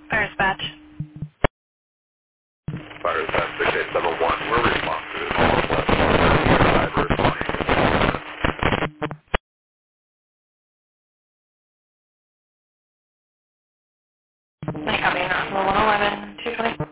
Fire dispatch. Fire dispatch 6871. We're responsive. Driver responding. Night copy, 111, 220.